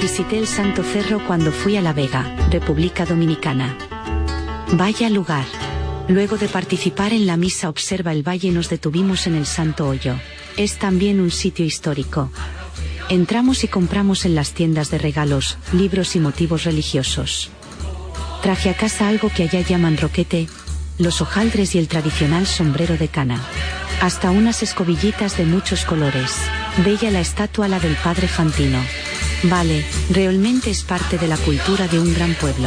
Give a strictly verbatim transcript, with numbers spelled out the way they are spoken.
Visité el Santo Cerro cuando fui a La Vega, República Dominicana. Vaya lugar. Luego de participar en la misa Observa el Valle nos detuvimos en el Santo Hoyo. Es también un sitio histórico. Entramos y compramos en las tiendas de regalos, libros y motivos religiosos. Traje a casa algo que allá llaman roquete, los hojaldres y el tradicional sombrero de cana. Hasta unas escobillitas de muchos colores. Bella la estatua, la del padre Fantino. Vale, realmente es parte de la cultura de un gran pueblo.